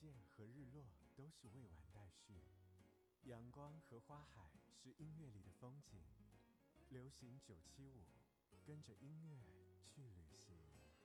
现和日落都是未完待续，阳光和花海是音乐里的风景。流行975，跟着音乐去旅行。